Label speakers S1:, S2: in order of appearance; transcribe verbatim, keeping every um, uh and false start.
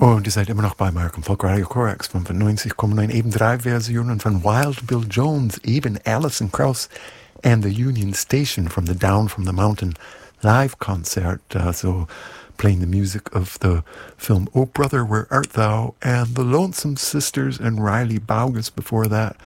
S1: Und ihr seid immer noch bei American Folk Radio Korax fünfundneunzig Komma neun, eben drei Versionen von Wild Bill Jones, eben Alison Krauss and the Union Station from the Down from the Mountain live concert, uh, so playing the music of the film Oh Brother, Where Art Thou, and the Lonesome Sisters and Riley Baugus before that,